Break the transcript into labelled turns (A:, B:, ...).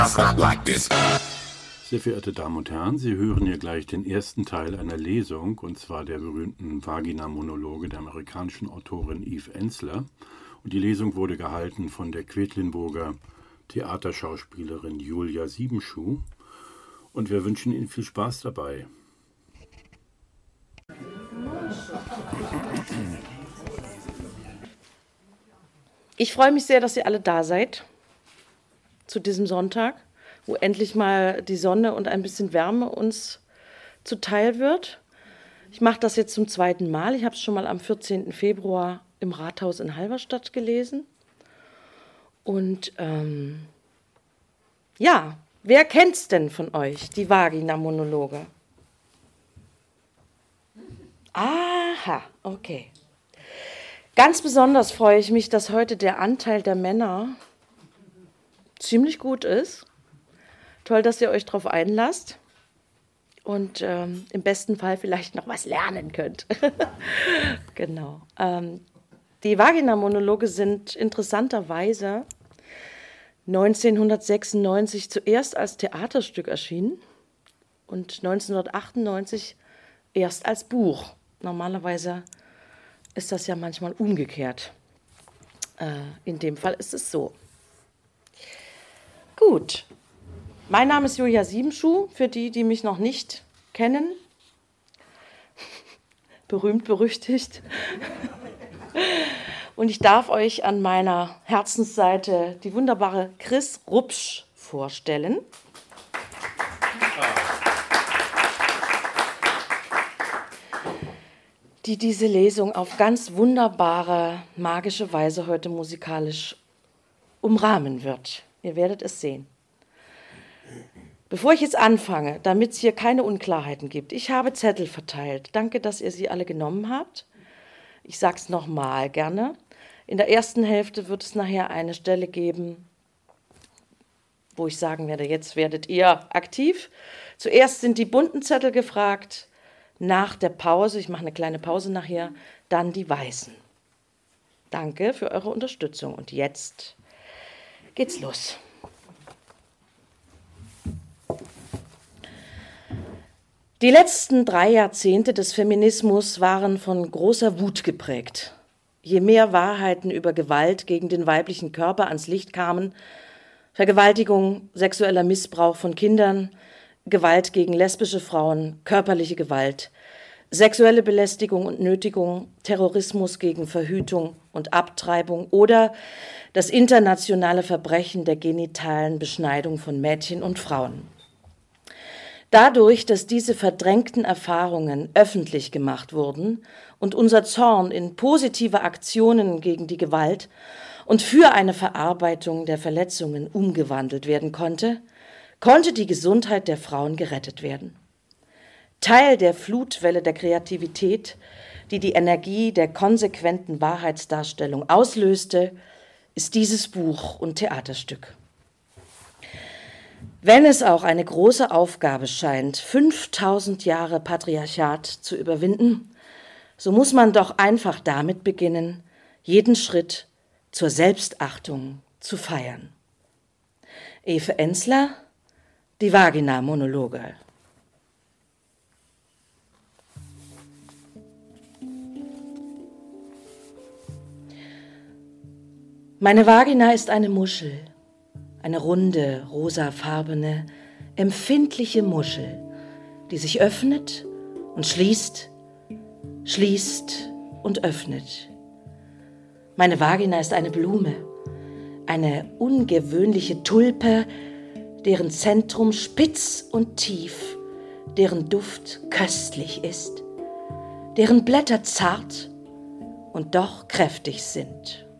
A: Sehr verehrte Damen und Herren, Sie hören hier gleich den ersten Teil einer Lesung, und zwar der berühmten Vagina-Monologe der amerikanischen Autorin Eve Ensler. Und die Lesung wurde gehalten von der Quedlinburger Theaterschauspielerin Julia Siebenschuh. Und wir wünschen Ihnen viel Spaß dabei.
B: Ich freue mich sehr, dass ihr alle da seid zu diesem Sonntag, wo endlich mal die Sonne und ein bisschen Wärme uns zuteil wird. Ich mache das jetzt zum zweiten Mal. Ich habe es schon mal am 14. Februar im Rathaus in Halberstadt gelesen. Und ja, wer kennt's denn von euch, die Vagina-Monologe? Aha, okay. Ganz besonders freue ich mich, dass heute der Anteil der Männer ziemlich gut ist. Toll, dass ihr euch darauf einlasst und im besten Fall vielleicht noch was lernen könnt. Genau. Die Vagina-Monologe sind interessanterweise 1996 zuerst als Theaterstück erschienen und 1998 erst als Buch. Normalerweise ist das ja manchmal umgekehrt. In dem Fall ist es so. Gut. Mein Name ist Julia Siebenschuh, für die, die mich noch nicht kennen. Berühmt, berüchtigt. Und ich darf euch an meiner Herzensseite die wunderbare Chris Rupsch vorstellen. Die diese Lesung auf ganz wunderbare, magische Weise heute musikalisch umrahmen wird. Ihr werdet es sehen. Bevor ich jetzt anfange, damit es hier keine Unklarheiten gibt, ich habe Zettel verteilt. Danke, dass ihr sie alle genommen habt. Ich sage es nochmal gerne. In der ersten Hälfte wird es nachher eine Stelle geben, wo ich sagen werde, jetzt werdet ihr aktiv. Zuerst sind die bunten Zettel gefragt. Nach der Pause, ich mache eine kleine Pause nachher, dann die weißen. Danke für eure Unterstützung. Und jetzt geht's los. Die letzten 3 Jahrzehnte des Feminismus waren von großer Wut geprägt. Je mehr Wahrheiten über Gewalt gegen den weiblichen Körper ans Licht kamen, Vergewaltigung, sexueller Missbrauch von Kindern, Gewalt gegen lesbische Frauen, körperliche Gewalt, sexuelle Belästigung und Nötigung, Terrorismus gegen Verhütung und Abtreibung oder das internationale Verbrechen der genitalen Beschneidung von Mädchen und Frauen. Dadurch, dass diese verdrängten Erfahrungen öffentlich gemacht wurden und unser Zorn in positive Aktionen gegen die Gewalt und für eine Verarbeitung der Verletzungen umgewandelt werden konnte, konnte die Gesundheit der Frauen gerettet werden. Teil der Flutwelle der Kreativität, die die Energie der konsequenten Wahrheitsdarstellung auslöste, ist dieses Buch und Theaterstück. Wenn es auch eine große Aufgabe scheint, 5000 Jahre Patriarchat zu überwinden, so muss man doch einfach damit beginnen, jeden Schritt zur Selbstachtung zu feiern. Eve Ensler, die Vagina-Monologe. Meine Vagina ist eine Muschel, eine runde, rosafarbene, empfindliche Muschel, die sich öffnet und schließt, schließt und öffnet. Meine Vagina ist eine Blume, eine ungewöhnliche Tulpe, deren Zentrum spitz und tief, deren Duft köstlich ist, deren Blätter zart und doch kräftig sind.